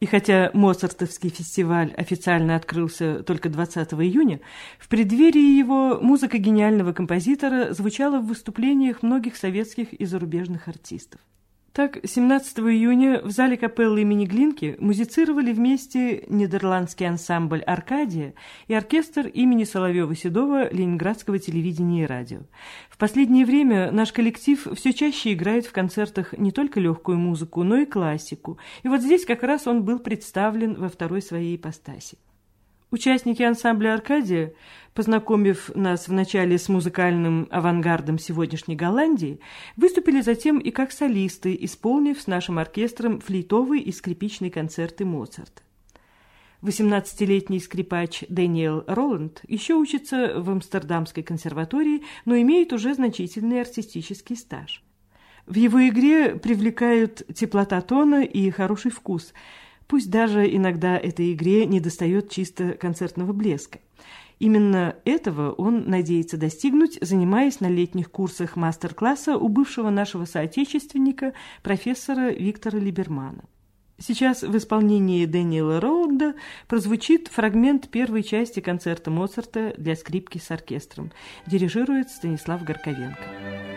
И хотя Моцартовский фестиваль официально открылся только 20 июня, в преддверии его музыка гениального композитора звучала в выступлениях многих советских и зарубежных артистов. Так, 17 июня в зале капеллы имени Глинки музицировали вместе нидерландский ансамбль «Аркадия» и оркестр имени Соловьева-Седова Ленинградского телевидения и радио. В последнее время наш коллектив все чаще играет в концертах не только легкую музыку, но и классику. И вот здесь как раз он был представлен во второй своей ипостаси. Участники ансамбля «Аркадия», познакомив нас вначале с музыкальным авангардом сегодняшней Голландии, выступили затем и как солисты, исполнив с нашим оркестром флейтовый и скрипичный концерты Моцарта. 18-летний скрипач Дэниел Роланд еще учится в Амстердамской консерватории, но имеет уже значительный артистический стаж. В его игре привлекают теплота тона и хороший вкус – пусть даже иногда этой игре недостает чисто концертного блеска. Именно этого он надеется достигнуть, занимаясь на летних курсах мастер-класса у бывшего нашего соотечественника, профессора Виктора Либермана. Сейчас в исполнении Дэниела Роланда прозвучит фрагмент первой части концерта Моцарта для скрипки с оркестром. Дирижирует Станислав Горковенко.